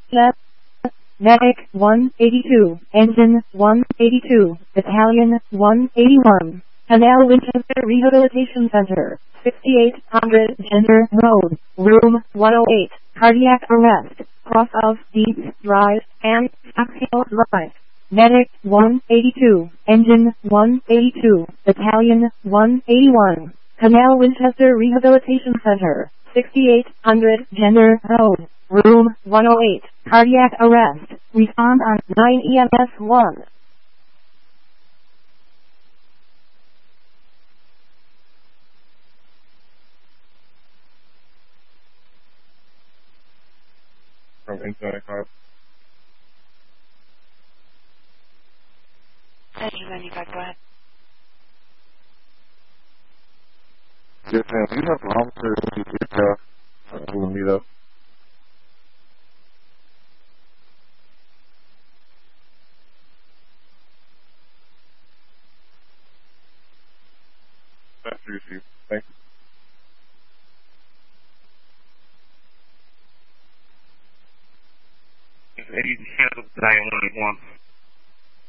Left. Medic 182, Engine 182, Battalion 181, Canal Winchester Rehabilitation Center, 6800 Gender Road, Room 108, Cardiac Arrest, Cross of Deep Drive, and Foxhill Drive. Medic 182, Engine 182, Battalion 181, Canal Winchester Rehabilitation Center, 6800 Gender Road, Room 108, Cardiac Arrest. Respond on 9 EMS 1. From inside car. 95, go ahead. Yes, ma'am. Do you have an officer in the aircraft who will meet up? That's your issue. Thank you. 80 handled 911.